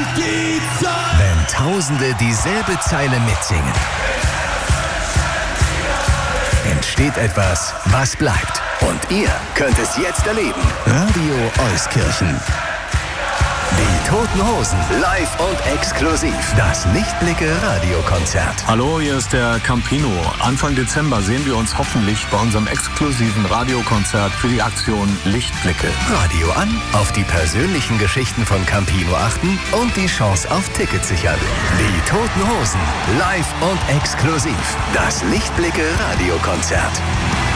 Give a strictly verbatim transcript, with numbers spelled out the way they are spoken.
die Zeit. Wenn Tausende dieselbe Zeile mitsingen, entsteht etwas, was bleibt. Und ihr könnt es jetzt erleben. Radio Euskirchen. Die Toten Hosen, live und exklusiv. Das Lichtblicke-Radiokonzert. Hallo, hier ist der Campino. Anfang Dezember sehen wir uns hoffentlich bei unserem exklusiven Radiokonzert für die Aktion Lichtblicke. Radio an, auf die persönlichen Geschichten von Campino achten und die Chance auf Tickets sichern. Die Toten Hosen, live und exklusiv. Das Lichtblicke-Radiokonzert.